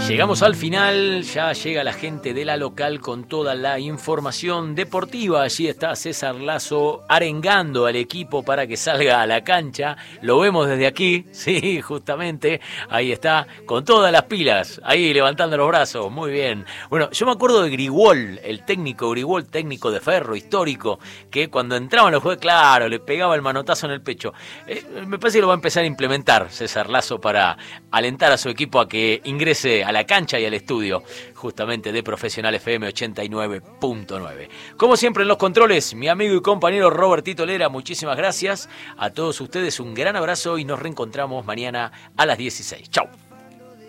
Llegamos al final, ya llega la gente de la local con toda la información deportiva. Allí está César Lazo arengando al equipo para que salga a la cancha. Lo vemos desde aquí, sí, justamente, ahí está, con todas las pilas, ahí levantando los brazos, muy bien. Bueno, yo me acuerdo de Grigol, el técnico Grigol, técnico de Ferro, histórico, que cuando entraban los juegos, claro, le pegaba el manotazo en el pecho. Me parece que lo va a empezar a implementar César Lazo para alentar a su equipo a que ingrese a la cancha y al estudio, justamente de Profesional FM 89.9. Como siempre en los controles, mi amigo y compañero Robertito Lera, muchísimas gracias. A todos ustedes un gran abrazo y nos reencontramos mañana a las 16. Chau.